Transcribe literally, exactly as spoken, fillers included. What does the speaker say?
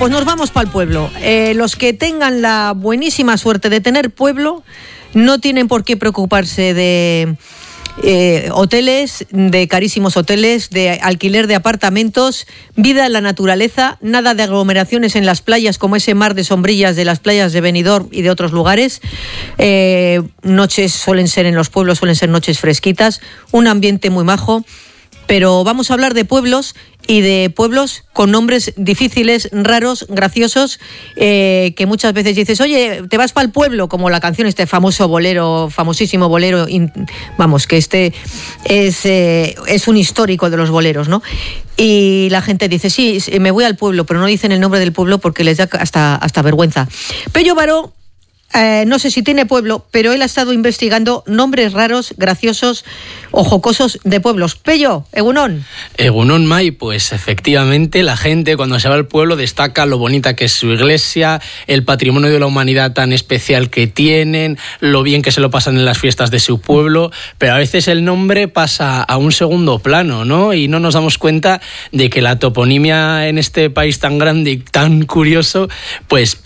pues nos vamos para el pueblo. Eh, los que tengan la buenísima suerte de tener pueblo no tienen por qué preocuparse de eh, hoteles, de carísimos hoteles, de alquiler de apartamentos, vida en la naturaleza, nada de aglomeraciones en las playas como ese mar de sombrillas de las playas de Benidorm y de otros lugares. Eh, noches suelen ser en los pueblos, suelen ser noches fresquitas, un ambiente muy majo. Pero vamos a hablar de pueblos y de pueblos con nombres difíciles, raros, graciosos, eh, que muchas veces dices, oye, te vas para el pueblo, como la canción, este famoso bolero, famosísimo bolero, in, vamos, que este es, eh, es un histórico de los boleros, ¿no? Y la gente dice, sí, me voy al pueblo, pero no dicen el nombre del pueblo porque les da hasta, hasta vergüenza. Pello Baró, Eh, no sé si tiene pueblo, pero él ha estado investigando nombres raros, graciosos o jocosos de pueblos. Pello, Egunon. Egunon, Mai, pues efectivamente la gente cuando se va al pueblo destaca lo bonita que es su iglesia, el patrimonio de la humanidad tan especial que tienen, lo bien que se lo pasan en las fiestas de su pueblo, pero a veces el nombre pasa a un segundo plano, ¿no? Y no nos damos cuenta de que la toponimia en este país tan grande y tan curioso, pues